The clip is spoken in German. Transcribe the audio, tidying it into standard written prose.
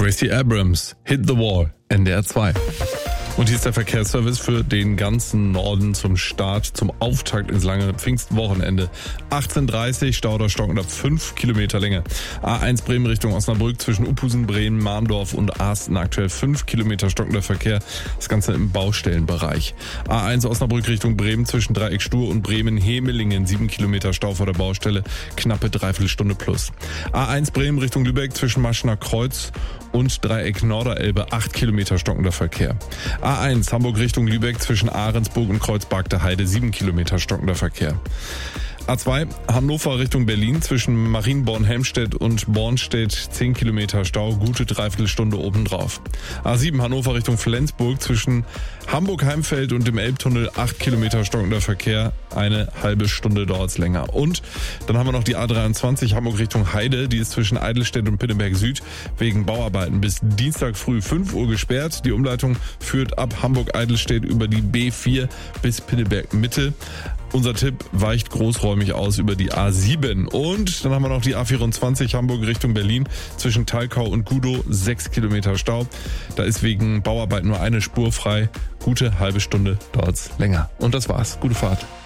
Gracie Abrams, Hit the Wall, NDR 2. Und hier ist der Verkehrsservice für den ganzen Norden zum Start, zum Auftakt ins lange Pfingstwochenende. 18:30 Stau oder stockend ab 5 Kilometer Länge. A1 Bremen Richtung Osnabrück zwischen Uphusen, Bremen, Mahndorf und Aasten aktuell 5 Kilometer stockender Verkehr. Das Ganze im Baustellenbereich. A1 Osnabrück Richtung Bremen zwischen Dreieck Stur und Bremen-Hemelingen 7 Kilometer Stau vor der Baustelle, knappe Dreiviertelstunde plus. A1 Bremen Richtung Lübeck zwischen Maschener Kreuz und Dreieck Norderelbe 8 Kilometer stockender Verkehr. A1 Hamburg Richtung Lübeck zwischen Ahrensburg und Kreuzberg der Heide 7 Kilometer stockender Verkehr. A2 Hannover Richtung Berlin zwischen Marienborn-Helmstedt und Bornstedt 10 Kilometer Stau, gute Dreiviertelstunde obendrauf. A7 Hannover Richtung Flensburg zwischen Hamburg-Heimfeld und dem Elbtunnel 8 Kilometer stockender Verkehr, eine halbe Stunde dauert's länger. Und dann haben wir noch die A23 Hamburg Richtung Heide, die ist zwischen Eidelstedt und Pinneberg Süd wegen Bauarbeiten bis Dienstag früh 5 Uhr gesperrt. Die Umleitung führt ab Hamburg-Eidelstedt über die B4 bis Pinneberg Mitte. Unser Tipp weicht großräumig aus über die A7. Und dann haben wir noch die A24 Hamburg Richtung Berlin zwischen Thalkau und Gudow 6 Kilometer Stau. Da ist wegen Bauarbeiten nur eine Spur frei. Gute halbe Stunde dauert's länger. Und das war's. Gute Fahrt.